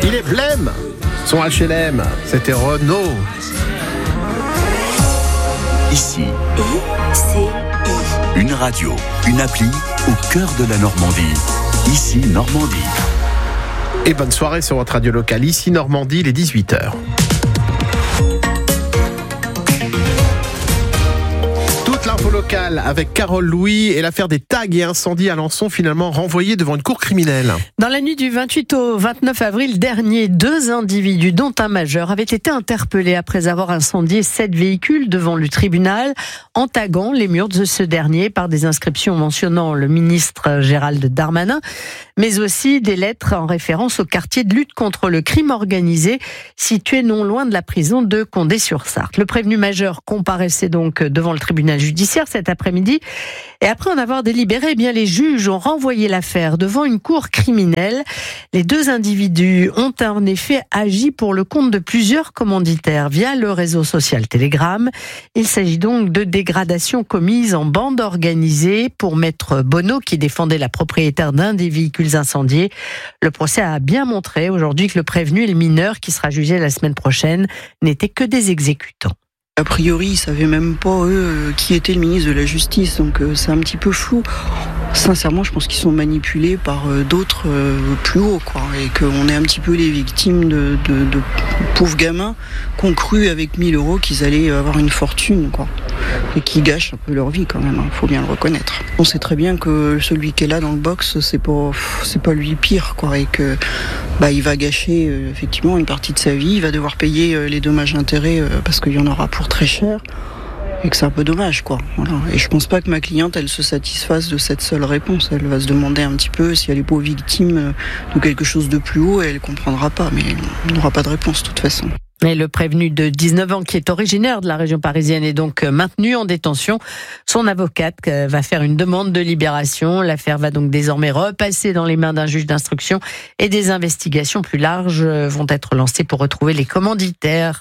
Il est blême. Son HLM, c'était Renault. Ici, une radio, une appli au cœur de la Normandie. Ici, Normandie. Et bonne soirée sur votre radio locale. Ici, Normandie, il est 18h. L'info locale avec Carole Louis et l'affaire des tags et incendies à Alençon finalement renvoyés devant une cour criminelle. Dans la nuit du 28 au 29 avril dernier, 2 individus, dont un majeur, avaient été interpellés après avoir incendié 7 véhicules devant le tribunal en taguant les murs de ce dernier par des inscriptions mentionnant le ministre Gérald Darmanin, mais aussi des lettres en référence au quartier de lutte contre le crime organisé situé non loin de la prison de Condé-sur-Sarthe. Le prévenu majeur comparaissait donc devant le tribunal judiciaire cet après-midi. Et après en avoir délibéré, les juges ont renvoyé l'affaire devant une cour criminelle. Les 2 individus ont en effet agi pour le compte de plusieurs commanditaires via le réseau social Telegram. Il s'agit donc de dégradations commises en bande organisée pour Maître Bonneau, qui défendait la propriétaire d'un des véhicules incendiés. Le procès a bien montré aujourd'hui que le prévenu et le mineur, qui sera jugé la semaine prochaine, n'étaient que des exécutants. A priori, ils savaient même pas, qui était le ministre de la Justice, donc c'est un petit peu flou. Sincèrement, je pense qu'ils sont manipulés par d'autres plus hauts, et qu'on est un petit peu les victimes de pauvres gamins qui ont cru avec 1000 € qu'ils allaient avoir une fortune, et qui gâchent un peu leur vie quand même, faut bien le reconnaître. On sait très bien que celui qui est là dans le box, c'est pas lui le pire, et que il va gâcher effectivement une partie de sa vie, il va devoir payer les dommages intérêts parce qu'il y en aura pour très cher. Et que c'est un peu dommage, Voilà. Et je pense pas que ma cliente, elle se satisfasse de cette seule réponse. Elle va se demander un petit peu si elle est pas victime de quelque chose de plus haut et elle comprendra pas. Mais on n'aura pas de réponse de toute façon. Et le prévenu de 19 ans, qui est originaire de la région parisienne, est donc maintenu en détention. Son avocate va faire une demande de libération. L'affaire va donc désormais repasser dans les mains d'un juge d'instruction et des investigations plus larges vont être lancées pour retrouver les commanditaires.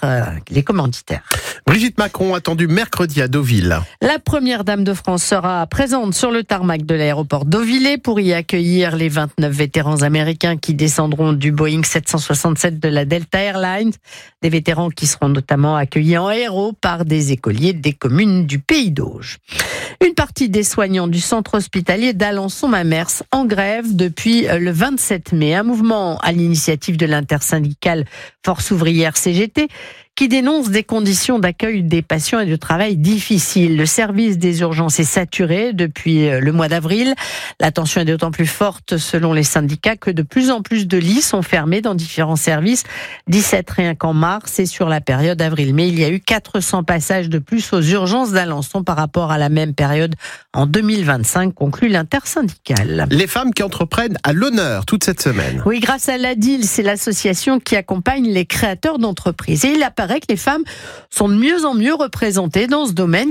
Brigitte Macron attendue mercredi à Deauville. La première dame de France sera présente sur le tarmac de l'aéroport Deauvillé pour y accueillir les 29 vétérans américains qui descendront du Boeing 767 de la Delta Airlines. Des vétérans qui seront notamment accueillis en héros par des écoliers des communes du Pays d'Auge. Une partie des soignants du centre hospitalier d'Alençon-Mamers en grève depuis le 27 mai. Un mouvement à l'initiative de l'intersyndicale Force ouvrière CGT qui dénonce des conditions d'accueil des patients et de travail difficiles. Le service des urgences est saturé depuis le mois d'avril. La tension est d'autant plus forte selon les syndicats que de plus en plus de lits sont fermés dans différents services. 17 rien qu'en mars et sur la période avril-mai, il y a eu 400 passages de plus aux urgences d'Alençon par rapport à la même période en 2025, conclut l'intersyndicale. Les femmes qui entreprennent à l'honneur toute cette semaine. Oui, grâce à l'ADIL, c'est l'association qui accompagne les créateurs d'entreprises. Et il apparaît que les femmes sont de mieux en mieux représentées dans ce domaine.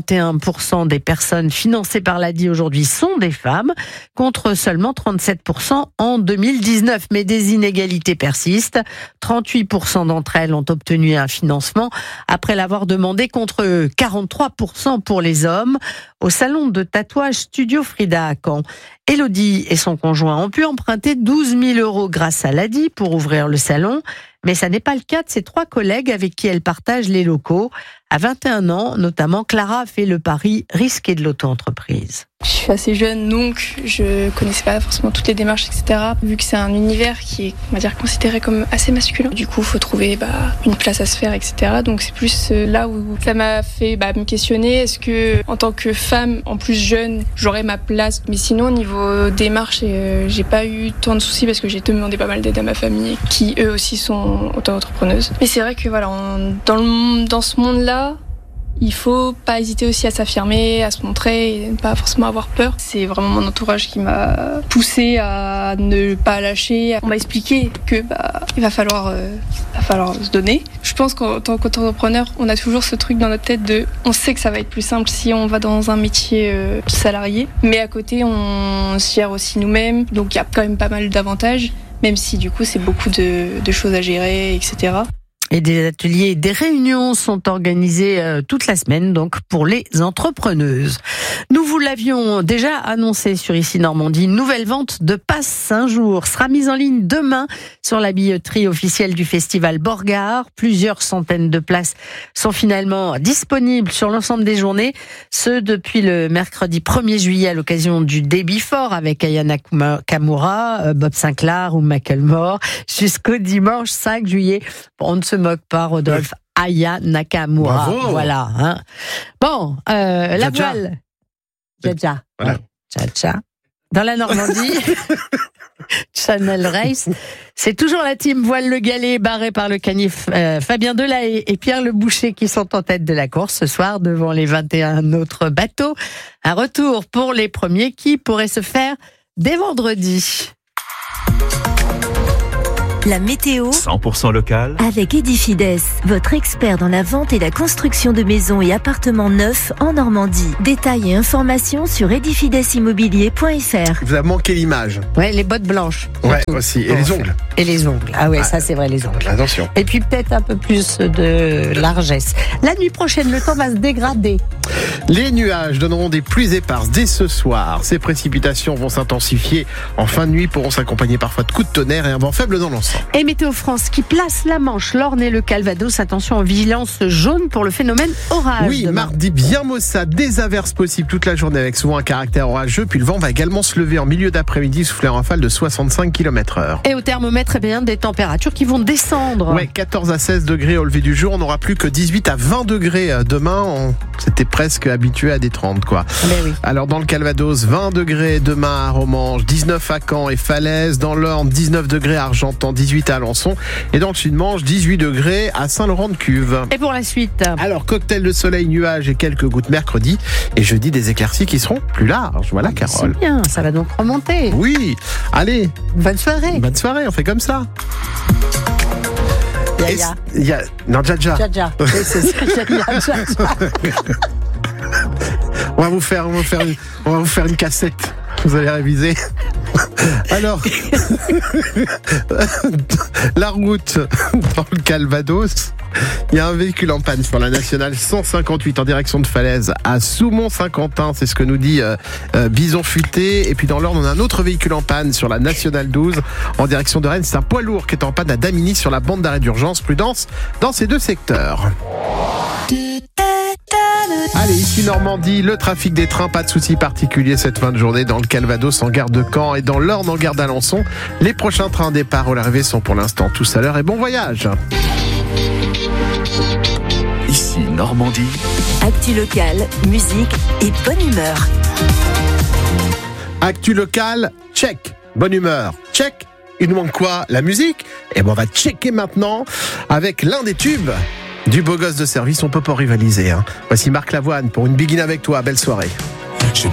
41% des personnes financées par l'ADIL aujourd'hui sont des femmes, contre seulement 37% en 2019. Mais des inégalités persistent. 38% d'entre elles ont obtenu un financement après l'avoir demandé, contre 43% pour les hommes. Au salon de tatouage Studio Frida à Caen, Élodie et son conjoint ont pu emprunter 12 000 € grâce à l'ADI pour ouvrir le salon. Mais ça n'est pas le cas de ses 3 collègues avec qui elle partage les locaux. À 21 ans, notamment, Clara a fait le pari risqué de l'auto-entreprise. Je suis assez jeune, donc je connaissais pas forcément toutes les démarches, etc. Vu que c'est un univers qui est, on va dire, considéré comme assez masculin. Du coup, il faut trouver une place à se faire, etc. Donc c'est plus là où ça m'a fait me questionner. Est-ce que, en tant que femme, en plus jeune, j'aurais ma place? Mais sinon, au niveau démarche, j'ai pas eu tant de soucis parce que j'ai demandé pas mal d'aide à ma famille, qui eux aussi sont auto-entrepreneuses. Mais c'est vrai que dans ce monde-là, il faut pas hésiter aussi à s'affirmer, à se montrer et ne pas forcément avoir peur. C'est vraiment mon entourage qui m'a poussée à ne pas lâcher. On m'a expliqué que il va falloir se donner. Je pense qu'en tant qu'entrepreneur, on a toujours ce truc dans notre tête on sait que ça va être plus simple si on va dans un métier salarié, mais à côté on se gère aussi nous-mêmes, donc il y a quand même pas mal d'avantages, même si du coup c'est beaucoup de choses à gérer, etc. Et des ateliers et des réunions sont organisés toute la semaine, donc pour les entrepreneuses. Nous vous l'avions déjà annoncé sur Ici Normandie, une nouvelle vente de passes un jour sera mise en ligne demain sur la billetterie officielle du festival Borgard. Plusieurs centaines de places sont finalement disponibles sur l'ensemble des journées, ce depuis le mercredi 1er juillet à l'occasion du Day Before avec Ayana Kamura, Bob Sinclair ou Macklemore, jusqu'au dimanche 5 juillet. Bon, on ne se moque pas, Rodolphe. Aya Nakamura. Bravo. Voilà. Hein. Bon, la Dja. voile. Dja. Voilà. Ouais. Dja. Dans la Normandie, Channel Race, c'est toujours la team Voile le Galet, barrée par le canif Fabien Delahaye et Pierre Le Boucher qui sont en tête de la course ce soir devant les 21 autres bateaux. Un retour pour les premiers qui pourrait se faire dès vendredi. La météo 100% local. avec Edifides, votre expert dans la vente et la construction de maisons et appartements neufs en Normandie. Détails et informations sur edifidesimmobilier.fr. Vous avez manqué l'image. Ouais, les bottes blanches. Ouais, surtout. aussi. Et les ongles. Et les ongles. Ah ouais, ça c'est vrai, les ongles. Attention. Et puis peut-être un peu plus de largesse. La nuit prochaine, le temps va se dégrader. Les nuages donneront des pluies éparses dès ce soir. Ces précipitations vont s'intensifier en fin de nuit, pourront s'accompagner parfois de coups de tonnerre et un vent faible dans l'ensemble. Et Météo France qui place la Manche, l'Orne et le Calvados. Attention en vigilance jaune pour le phénomène orage. Oui, demain. mardi bien maussade, des averses possibles toute la journée avec souvent un caractère orageux. Puis le vent va également se lever en milieu d'après-midi, souffler en rafale de 65 km/h. Et au thermomètre, eh bien, des températures qui vont descendre. Ouais, 14 à 16 degrés au lever du jour. On n'aura plus que 18 à 20 degrés demain. On s'était presque habitué à des 30, quoi. Mais oui. Alors dans le Calvados, 20 degrés demain à Romanche, 19 à Caen et Falaise. Dans l'Orne, 19 degrés à Argentan, 18 à Alençon. Et dans le Sud-Manche, 18 degrés à Saint-Laurent-de-Cuve. Et pour la suite, Alors, cocktail de soleil, nuages et quelques gouttes mercredi. Et jeudi, des éclaircies qui seront plus larges. Voilà, c'est Carole. bien, ça va donc remonter. Oui, allez, Bonne soirée. bonne soirée, on fait comme ça. Yaya. Non, Dja. Dja. Oui, c'est ça, Yaya, Dja. On va vous faire une cassette. Vous allez réviser. Alors, la route dans le Calvados, il y a un véhicule en panne sur la nationale 158 en direction de Falaise à Soumont-Saint-Quentin, c'est ce que nous dit Bison Futé. Et puis dans l'Orne, on a un autre véhicule en panne sur la nationale 12 en direction de Rennes. C'est un poids lourd qui est en panne à Damigny sur la bande d'arrêt d'urgence. Prudence dans ces deux secteurs. Allez, ici Normandie, le trafic des trains, pas de soucis particuliers cette fin de journée dans le Calvados en gare de Caen et dans l'Orne en gare d'Alençon. Les prochains trains départ à l'arrivée sont pour l'instant tous à l'heure et bon voyage. Ici Normandie. Actu locale, musique et bonne humeur. Actu locale, check. Bonne humeur, check. Il nous manque quoi? La musique? Et ben on va checker maintenant avec l'un des tubes du beau gosse de service. On peut pas rivaliser, hein. Voici Marc Lavoine pour une Begin avec toi. Belle soirée. J'ai